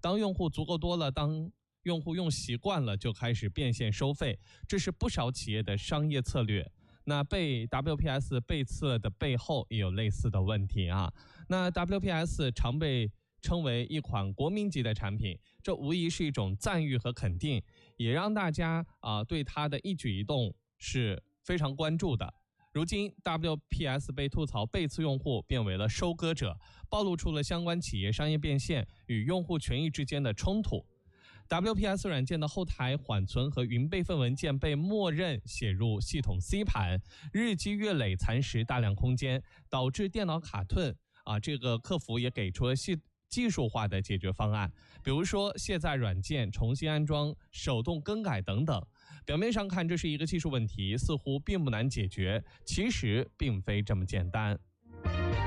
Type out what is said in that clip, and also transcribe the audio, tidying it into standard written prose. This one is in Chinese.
当用户足够多了，当用户用习惯了，就开始变现收费，这是不少企业的商业策略。那被 WPS 背刺的背后也有类似的问题啊。那 WPS 常被称为一款国民级的产品，这无疑是一种赞誉和肯定，也让大家对它的一举一动是非常关注的。如今 WPS 被吐槽背刺用户变为了收割者，暴露出了相关企业商业变现与用户权益之间的冲突。WPS 软件的后台缓存和云备份文件被默认写入系统 C 盘，日积月累蚕食大量空间，导致电脑卡顿这个客服也给出了技术化的解决方案，比如说卸载软件、重新安装、手动更改等等。表面上看这是一个技术问题，似乎并不难解决，其实并非这么简单。